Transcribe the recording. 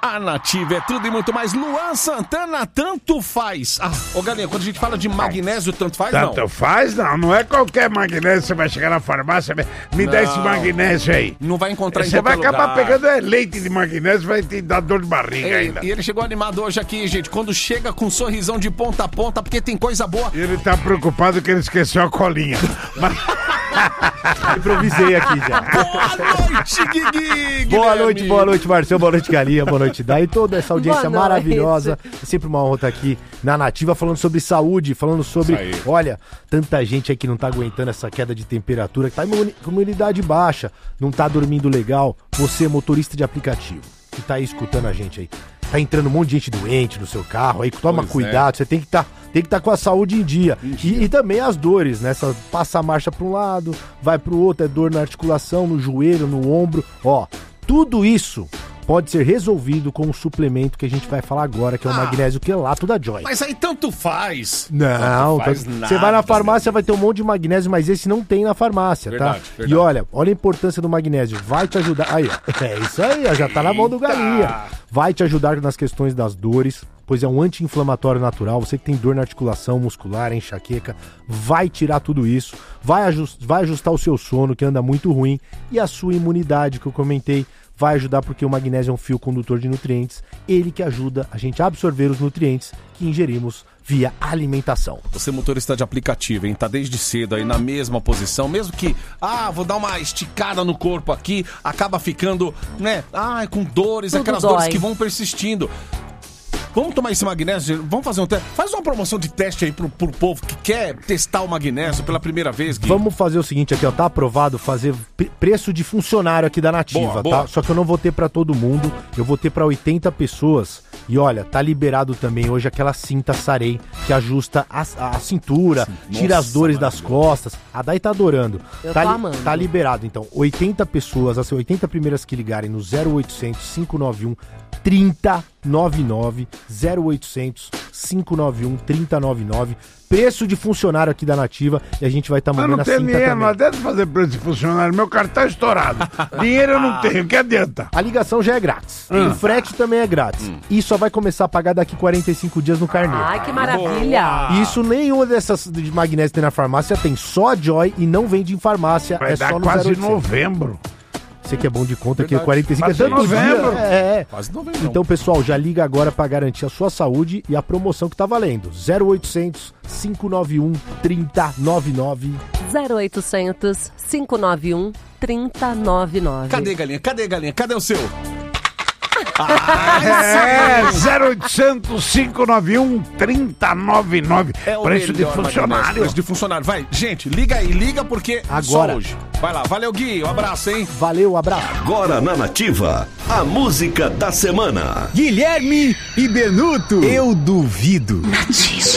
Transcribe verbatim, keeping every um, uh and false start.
A Nativa é tudo e muito mais. Luan Santana, tanto faz. Ah, ô Galinha, quando a gente fala de magnésio, tanto faz, tanto não? Tanto faz, não. Não é qualquer magnésio. Você vai chegar na farmácia, me não. dá esse magnésio aí. Não vai encontrar Você em vai lugar. acabar pegando é, leite de magnésio, vai te dar dor de barriga Ei, ainda. E ele chegou animado hoje aqui, gente. Quando chega com um sorrisão de ponta a ponta, porque tem coisa boa. Ele tá preocupado que ele esqueceu a colinha. Mas... Improvisei aqui já. Boa noite, Guigui! Boa noite, boa noite, Marcelo. Boa noite, Galinha. Boa noite, Dai. E toda essa audiência maravilhosa. É sempre uma honra estar aqui na Nativa falando sobre saúde, falando sobre, olha, tanta gente aí que não tá aguentando essa queda de temperatura, que tá com imunidade baixa, não tá dormindo legal. Você, motorista de aplicativo, que tá aí escutando a gente aí, tá entrando um monte de gente doente no seu carro aí, toma pois cuidado, é. Você tem que tá, tem que estar tá com a saúde em dia. E, e também as dores, né? Essa, passa a marcha para um lado, vai pro outro, é dor na articulação, no joelho, no ombro. Ó, tudo isso pode ser resolvido com um suplemento que a gente vai falar agora, que é o ah, magnésio quelato da Joy. Mas aí tanto faz. Não, tanto faz nada, você vai na farmácia, vai ter um monte de magnésio, mas esse não tem na farmácia, verdade, tá? Verdade. E olha, olha a importância do magnésio, vai te ajudar. Aí, ó, é isso aí, ó, já tá na mão do Galinha. Vai te ajudar nas questões das dores, pois é um anti-inflamatório natural. Você que tem dor na articulação muscular, enxaqueca, vai tirar tudo isso, vai, ajust, vai ajustar o seu sono, que anda muito ruim, e a sua imunidade, que eu comentei, vai ajudar porque o magnésio é um fio condutor de nutrientes, ele que ajuda a gente a absorver os nutrientes que ingerimos via alimentação. Você motorista de aplicativo, hein? Tá desde cedo aí na mesma posição, mesmo que, ah, vou dar uma esticada no corpo aqui, acaba ficando, né, ah, com dores, tudo aquelas dói. Dores que vão persistindo. Vamos tomar esse magnésio? Vamos fazer um teste? Faz uma promoção de teste aí pro, pro povo que quer testar o magnésio pela primeira vez, Gui. Vamos fazer o seguinte aqui, ó. Tá aprovado fazer preço de funcionário aqui da Nativa, boa, tá? Boa. Só que eu não vou ter pra todo mundo, eu vou ter pra oitenta pessoas. E olha, tá liberado também hoje aquela cinta Sarei, que ajusta a, a cintura, Sim. tira Nossa, as dores das costas. A Dai tá adorando. Eu tá, tô amando. Tá liberado, então. oitenta pessoas, as oitenta primeiras que ligarem no zero oitocentos, cinco nove um, trinta noventa e nove, zero oitocentos, cinco nove um, trinta noventa e nove, preço de funcionário aqui da Nativa, e a gente vai estar tá mandando a cinta também. Não adianta fazer preço de funcionário, meu cartão é estourado. Dinheiro eu não tenho, que adianta? A ligação já é grátis, hum. o frete também é grátis, hum. e só vai começar a pagar daqui quarenta e cinco dias no carnê. Ai, que maravilha! Isso nenhuma dessas de magnésio tem na farmácia, tem só a Joy e não vende em farmácia, vai é dar só no quase novembro. Você que é bom de conta, que quarenta e cinco quase é tanto novembro. dia. É, é. Quase novembro. Então, pessoal, já liga agora para garantir a sua saúde e a promoção que tá valendo. zero oitocentos, cinco nove um, trinta noventa e nove. zero oitocentos, cinco nove um, trinta noventa e nove. Cadê, Galinha? Cadê, Galinha? Cadê o seu? Ah, é, zero oitocentos, cinco nove um, trinta noventa e nove. É o preço de funcionário. Preço de funcionário. Vai, gente, liga aí, liga porque agora. Só hoje. Vai lá, valeu, Gui, um abraço, hein? Valeu, um abraço. Agora na Nativa, a música da semana. Guilherme e Benuto, eu duvido. Nativa.